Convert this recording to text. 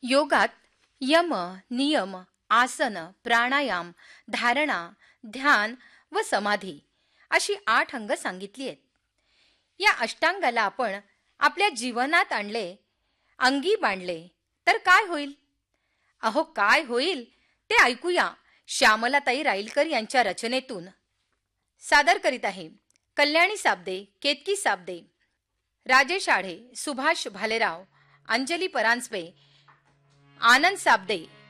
योगात M, नियम, आसन, प्राणायाम, धारणा, ध्यान व समाधी अशी 8 अंग सांगितली आहेत. या अष्टांगाला आपण आपल्या जीवनात आणले, अंगी बांधले तर काय होईल? अहो काय होईल ते ऐकूया श्यामलाताई राईलकर यांच्या रचनेतून. सादर करीत आहे कल्याणी साबदे, केतकी साबदे, राजेश आढे, सुभाष भालेराव, अंजली परांजपे, आनंद साबदे,